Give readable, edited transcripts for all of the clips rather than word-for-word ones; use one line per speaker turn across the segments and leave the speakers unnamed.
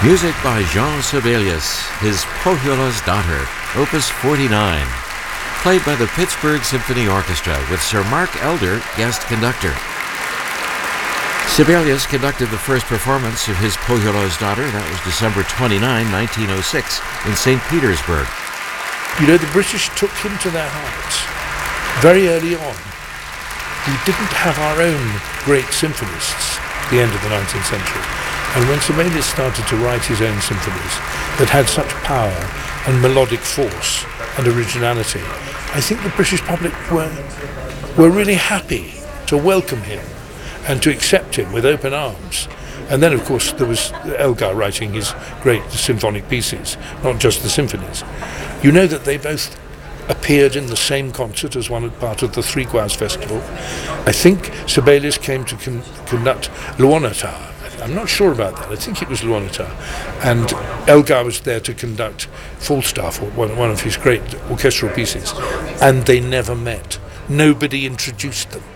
Music by Jean Sibelius, his Pohjola's Daughter, Opus 49, played by the Pittsburgh Symphony Orchestra with Sir Mark Elder, guest conductor. Sibelius conducted the first performance of his Pohjola's Daughter. That was December 29, 1906, in St. Petersburg.
You know, the British took him to their hearts very early on. We didn't have our own great symphonists at the end of the 19th century. And when Sibelius started to write his own symphonies that had such power and melodic force and originality, I think the British public were really happy to welcome him and to accept him with open arms. And then, of course, there was Elgar writing his great symphonic pieces, not just the symphonies. You know that they both appeared in the same concert as one part of the Three Choirs Festival. I think Sibelius came to conduct Luonatar. I'm not sure about that. I think it was Luonatar. And Elgar was there to conduct Falstaff, one of his great orchestral pieces. And they never met. Nobody introduced them.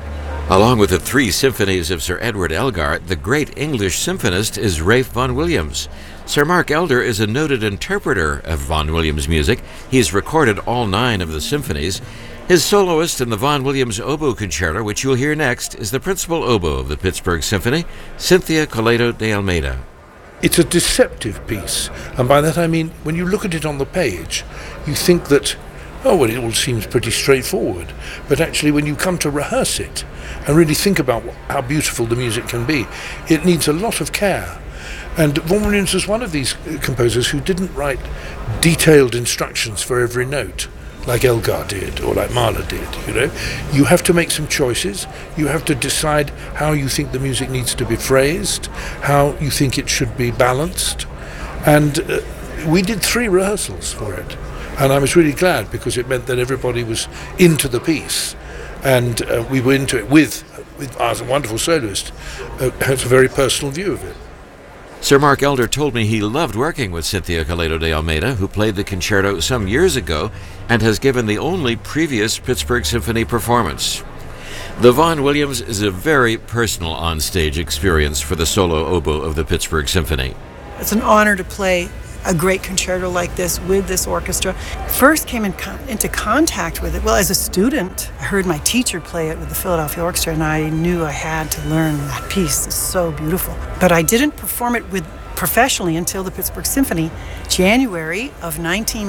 Along with the three symphonies of Sir Edward Elgar, the great English symphonist is Ralph Vaughan Williams. Sir Mark Elder is a noted interpreter of Vaughan Williams music. He's recorded all 9 of the symphonies. His soloist in the Vaughan Williams Oboe Concerto, which you'll hear next, is the principal oboe of the Pittsburgh Symphony, Cynthia Coleto de Almeida.
It's a deceptive piece, and by that I mean when you look at it on the page, you think that, oh, well, it all seems pretty straightforward. But actually, when you come to rehearse it and really think about how beautiful the music can be, it needs a lot of care. And Vaughan Williams was one of these composers who didn't write detailed instructions for every note, like Elgar did or like Mahler did, you know. You have to make some choices. You have to decide how you think the music needs to be phrased, how you think it should be balanced. And we did 3 rehearsals for it. And I was really glad because it meant that everybody was into the piece. And we were into it with our wonderful soloist, has a very personal view of it.
Sir Mark Elder told me he loved working with Cynthia Coleto de Almeida, who played the concerto some years ago and has given the only previous Pittsburgh Symphony performance. The Vaughan Williams is a very personal onstage experience for the solo oboe of the Pittsburgh Symphony.
It's an honor to play a great concerto like this with this orchestra. First came into contact with it, well, as a student. I heard my teacher play it with the Philadelphia Orchestra, and I knew I had to learn that piece. It's so beautiful. But I didn't perform it professionally until the Pittsburgh Symphony, January of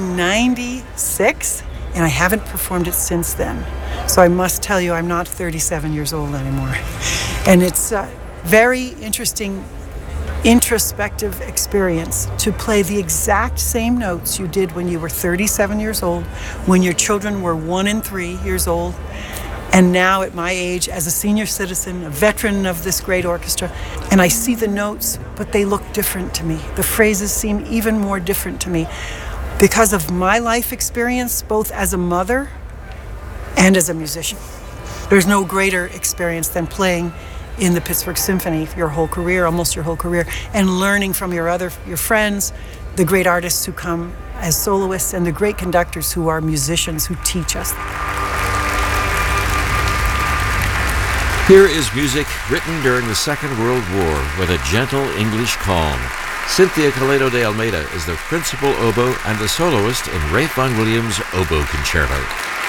1996, and I haven't performed it since then. So I must tell you, I'm not 37 years old anymore. And it's a very interesting introspective experience to play the exact same notes you did when you were 37 years old, when your children were 1 and 3 years old, and now at my age as a senior citizen, a veteran of this great orchestra, and I see the notes, but they look different to me. The phrases seem even more different to me because of my life experience, both as a mother and as a musician. There's no greater experience than playing in the Pittsburgh Symphony your whole career, almost your whole career, and learning from your friends, the great artists who come as soloists, and the great conductors who are musicians who teach us.
Here is music written during the Second World War with a gentle English calm. Cynthia Coleto de Almeida is the principal oboe and the soloist in Ralph Vaughan Williams' Oboe Concerto.